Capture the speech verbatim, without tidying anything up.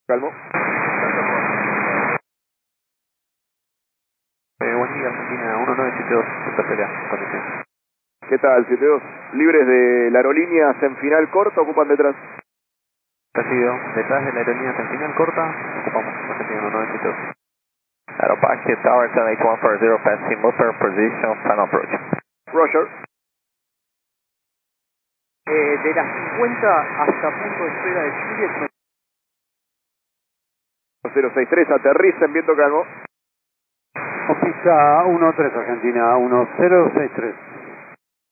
Calmo. Eh, buen día, Argentina uno nueve siete dos, pelea, condición. ¿Qué tal, siete dos? Libres de la aerolínea en final corta, ocupan detrás. Recibido, detrás de la aerolínea en final corta, ocupamos Argentina uno nueve siete dos. Aeropache Tower seven eight one four zero, passing motor position, final approach. Roger. Eh, de las cincuenta hasta punto de espera de Chile. cero seis tres, aterriza en viento calmo. Pista uno tres Argentina, uno cero seis tres.